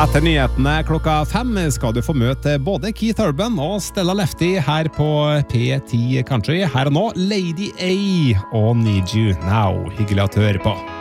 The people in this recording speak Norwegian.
Etter nyhetene klokka 5 skal du få møte både Keith Urban og Stella Lefty her på P10 Country. Her og nå, Lady A og Need You Now. Hyggelig at du hører på.